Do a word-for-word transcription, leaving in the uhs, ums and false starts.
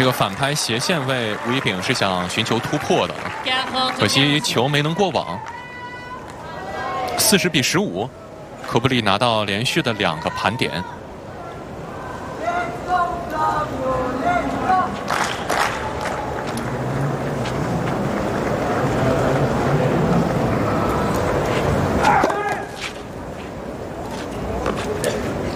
这个反拍斜线位，吴一丙是想寻求突破的，可惜球没能过网。四十比十五，科布利拿到连续的两个盘点。